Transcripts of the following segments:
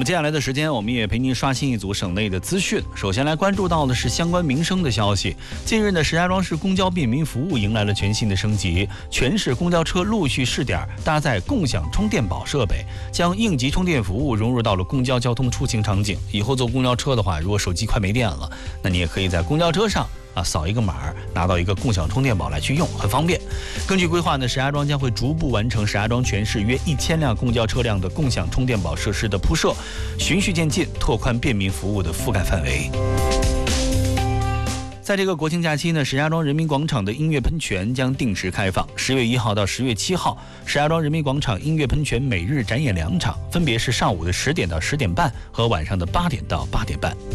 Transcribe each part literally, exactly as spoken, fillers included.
么接下来的时间，我们也陪您刷新一组省内的资讯。首先来关注到的是相关民生的消息。近日呢，石家庄市公交便民服务迎来了全新的升级，全市公交车陆续试点搭载共享充电宝设备，将应急充电服务融入到了公交交通出行场景。以后坐公交车的话，如果手机快没电了，那你也可以在公交车上啊，扫一个码，拿到一个共享充电宝来去用，很方便。根据规划呢，石家庄将会逐步完成石家庄全市约一千辆公交车辆的共享充电宝设施的铺设，循序渐进，拓宽便民服务的覆盖范围。在这个国庆假期呢，石家庄人民广场的音乐喷泉将定时开放。十月一号到十月七号，石家庄人民广场音乐喷泉每日展演两场，分别是上午的十点到十点半和晚上的八点到八点半。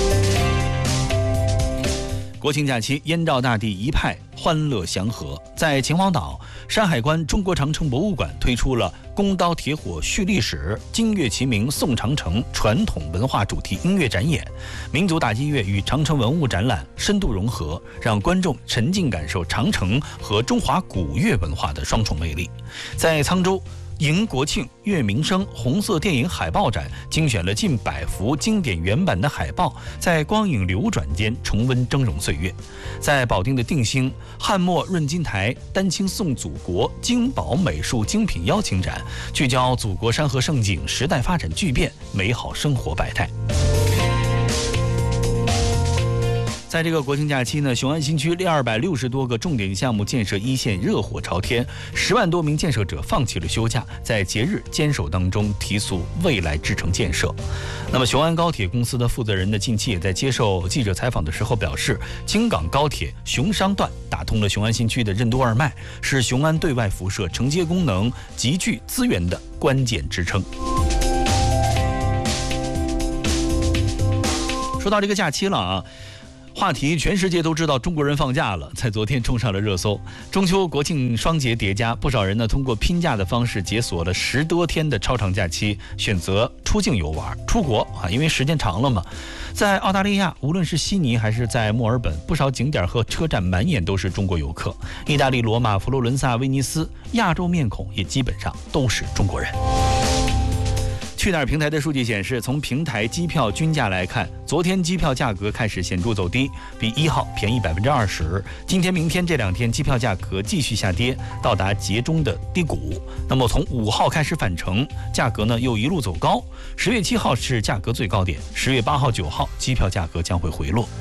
国庆假期，燕赵大地一派欢乐祥和。在秦皇岛山海关中国长城博物馆推出了弓刀铁火续历史、金乐齐鸣颂长城传统文化主题音乐展演，民族打击乐与长城文物展览深度融合，让观众沉浸感受长城和中华古乐文化的双重魅力。在沧州，迎国庆乐民生红色电影海报展精选了近百幅经典原版的海报，在光影流转间重温峥嵘岁月。在保定的定兴汉末润金台丹青颂祖国精宝美术精品邀请展，聚焦祖国山河盛景、时代发展巨变、美好生活百态。在这个国庆假期呢，雄安新区二百六十多个重点项目建设一线热火朝天，十万多名建设者放弃了休假，在节日坚守当中提速未来支撑建设。那么雄安高铁公司的负责人呢，近期也在接受记者采访的时候表示，京港高铁雄商段打通了雄安新区的任督二脉，是雄安对外辐射承接功能集聚资源的关键支撑。说到这个假期了啊，话题全世界都知道，中国人放假了，在昨天冲上了热搜。中秋国庆双节叠加，不少人呢通过拼假的方式解锁了十多天的超长假期，选择出境游玩出国啊，因为时间长了嘛。在澳大利亚，无论是悉尼还是在墨尔本，不少景点和车站满眼都是中国游客。意大利罗马、佛罗伦萨、威尼斯，亚洲面孔也基本上都是中国人。去哪儿平台的数据显示，从平台机票均价来看，昨天机票价格开始显著走低，比一号便宜百分之二十。今天、明天这两天机票价格继续下跌，到达节中的低谷。那么从五号开始返程，价格呢又一路走高。十月七号是价格最高点，十月八号、九号机票价格将会回落。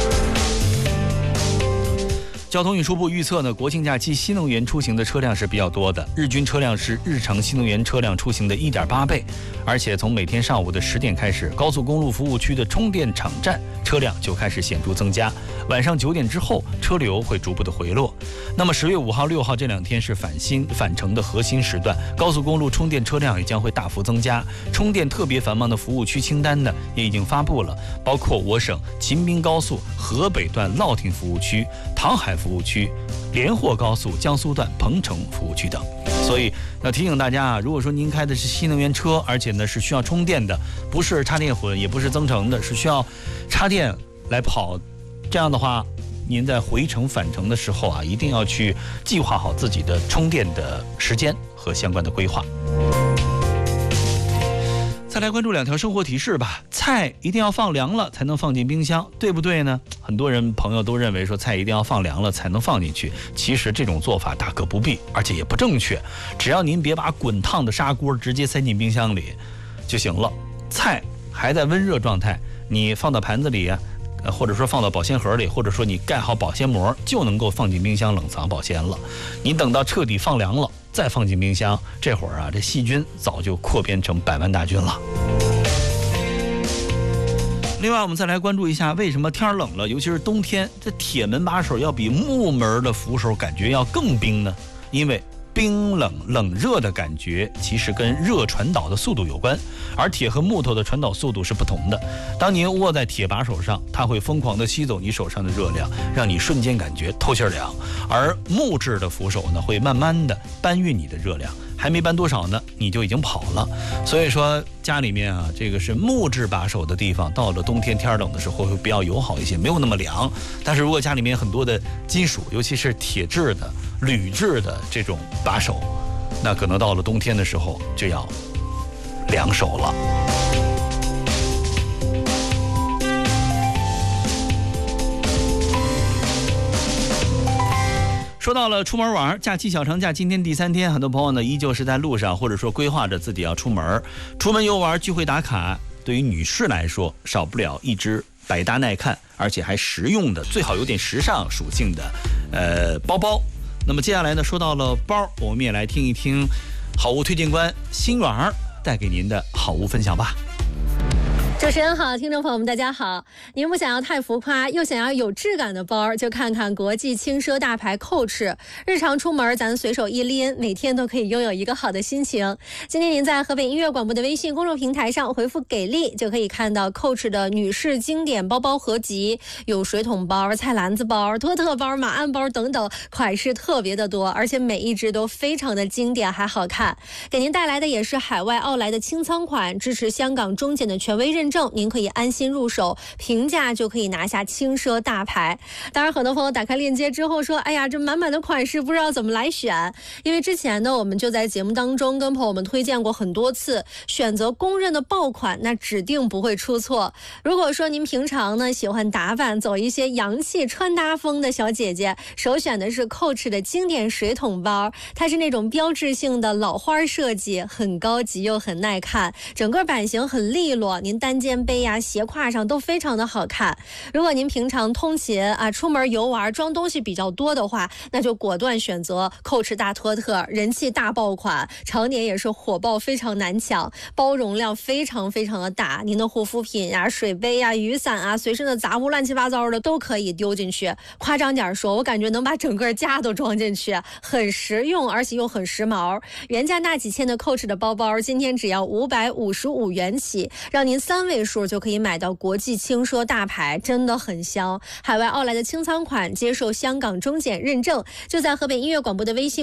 交通运输部预测呢，国庆假期新能源出行的车辆是比较多的，日均车辆是日常新能源车辆出行的 一点八倍，而且从每天上午的十点开始，高速公路服务区的充电场站车辆就开始显著增加，晚上九点之后车流会逐步的回落。那么十月五号、六号这两天是返新返程的核心时段，高速公路充电车辆也将会大幅增加，充电特别繁忙的服务区清单呢也已经发布了，包括我省秦滨高速河北段乐亭服务区、唐海服务区、连霍高速江苏段彭城服务区等。所以那提醒大家啊，如果说您开的是新能源车，而且呢是需要充电的，不是插电混，也不是增程的，是需要插电来跑，这样的话您在回程返程的时候啊，一定要去计划好自己的充电的时间和相关的规划。再来关注两条生活提示吧。菜一定要放凉了才能放进冰箱，对不对呢？很多人朋友都认为说菜一定要放凉了才能放进去，其实这种做法大可不必，而且也不正确。只要您别把滚烫的砂锅直接塞进冰箱里就行了。菜还在温热状态，你放到盘子里啊，或者说放到保鲜盒里，或者说你盖好保鲜膜，就能够放进冰箱冷藏保鲜了。你等到彻底放凉了再放进冰箱，这会儿啊，这细菌早就扩编成百万大军了。另外我们再来关注一下，为什么天冷了，尤其是冬天，这铁门把手要比木门的扶手感觉要更冰呢？因为冰冷冷热的感觉其实跟热传导的速度有关，而铁和木头的传导速度是不同的。当您握在铁把手上，它会疯狂地吸走你手上的热量，让你瞬间感觉透气凉，而木质的扶手呢，会慢慢地搬运你的热量，还没搬多少呢，你就已经跑了。所以说家里面啊，这个是木质把手的地方，到了冬天天冷的时候会比较友好一些，没有那么凉。但是如果家里面很多的金属，尤其是铁质的、铝质的这种把手，那可能到了冬天的时候就要凉手了。 说到了出门玩，假期小长假今天第三天，很多朋友呢依旧是在路上，或者说规划着自己要出门。出门游玩聚会打卡，对于女士来说少不了一只百搭耐看而且还实用的，最好有点时尚属性的呃包包。那么接下来呢，说到了包，我们也来听一听好物推荐官心软带给您的好物分享吧。 主持人好，听众朋友们大家好。您不想要太浮夸，又想要有质感的包，就看看国际轻奢大牌 Coach。日常出门咱随手一拎，每天都可以拥有一个好的心情。今天您在河北音乐广播的微信公众平台上回复给力，就可以看到 Coach 的女士经典包包合集，有水桶包、菜篮子包、托特包、马鞍包等等，款式特别的多，而且每一只都非常的经典还好看。给您带来的也是海外奥莱的清仓款，支持香港中检的权威认证，您可以安心入手，平价就可以拿下轻奢大牌。当然很多朋友打开链接之后说，哎呀，这满满的款式不知道怎么来选。因为之前呢我们就在节目当中跟朋友们推荐过很多次，选择公认的爆款那指定不会出错。如果说您平常呢喜欢打扮，走一些洋气穿搭风的小姐姐，首选的是 Coach 的经典水桶包，它是那种标志性的老花设计，很高级又很耐看，整个版型很利落，您单肩背呀、斜挎上都非常的好看。如果您平常通勤啊、出门游玩装东西比较多的话，那就果断选择 Coach 大托特，人气大爆款，常年也是火爆，非常难抢，包容量非常非常的大，您的护肤品呀、水杯呀、雨伞啊、随身的杂物乱七八糟的都可以丢进去。夸张点说，我感觉能把整个家都装进去，很实用而且又很时髦。原价大几千的 Coach 的包包，今天只要五百五十五元起，让您三位数就可以买到国际轻奢大牌，真的很香。海外奥莱的清仓款接受香港中检认证，就在河北音乐广播的微信